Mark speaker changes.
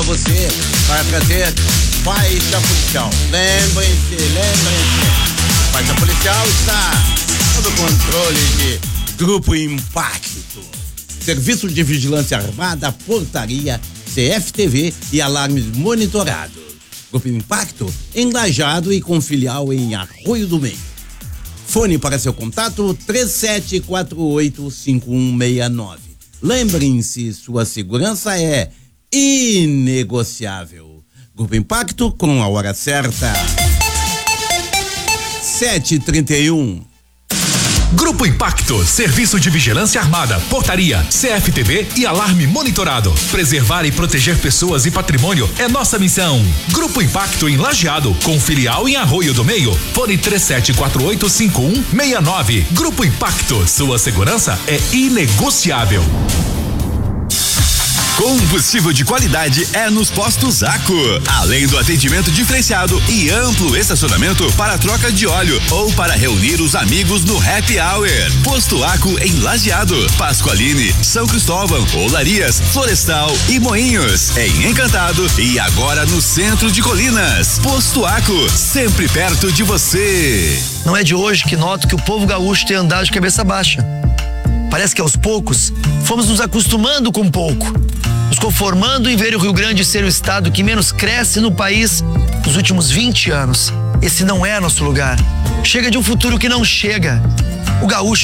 Speaker 1: Você vai trazer faixa policial. Lembrem-se. Faixa policial está sob o controle de Grupo Impacto. Serviço de Vigilância Armada, Portaria, CFTV e alarmes monitorados. Grupo Impacto, em Lajeado e com filial em Arroio do Meio. Fone para seu contato 3748-5169. Lembrem-se, sua segurança é inegociável. Grupo Impacto com a hora certa. 7h31.
Speaker 2: Grupo Impacto, Serviço de Vigilância Armada, Portaria, CFTV e alarme monitorado. Preservar e proteger pessoas e patrimônio é nossa missão. Grupo Impacto em Lajeado, com filial em Arroio do Meio. Fone 3748-5169. Grupo Impacto, sua segurança é inegociável.
Speaker 3: Combustível de qualidade é nos postos Aco. Além do atendimento diferenciado e amplo estacionamento para troca de óleo ou para reunir os amigos no Happy Hour. Posto Aco em Lajeado, Pascoaline, São Cristóvão, Olarias, Florestal e Moinhos. Em Encantado e agora no centro de Colinas. Posto Aco, sempre perto de você.
Speaker 4: Não é de hoje que noto que o povo gaúcho tem andado de cabeça baixa. Parece que aos poucos fomos nos acostumando com pouco, nos conformando em ver o Rio Grande ser o estado que menos cresce no país nos últimos 20 anos. Esse não é nosso lugar. Chega de um futuro que não chega. O gaúcho